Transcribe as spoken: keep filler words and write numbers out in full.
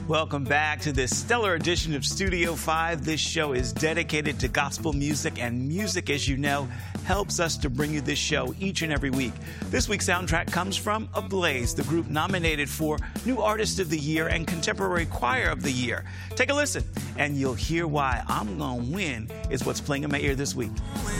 Welcome back to this stellar edition of Studio five. This show is dedicated to gospel music, and music, as you know, helps us to bring you this show each and every week. This week's soundtrack comes from Ablaze, the group nominated for New Artist of the Year and Contemporary Choir of the Year. Take a listen, and you'll hear why I'm Gonna Win is what's playing in my ear this week.